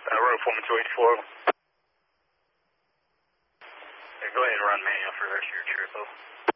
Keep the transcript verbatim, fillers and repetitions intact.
Uh, row Foreman two eighty-four. Yeah, go ahead and run manual for the rest of your trip, though.